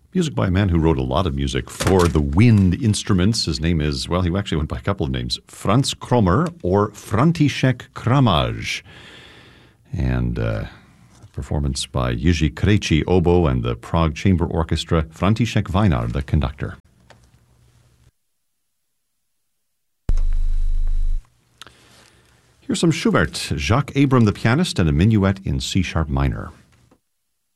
Music by a man who wrote a lot of music for the wind instruments. His name is, well, he actually went by a couple of names, Franz Kromer or František Kramaj. And performance by Jiří Krejčí, oboe, and the Prague Chamber Orchestra, František Vajnar, the conductor. Here's some Schubert, Jacques Abram, the pianist, and a minuet in C-sharp minor.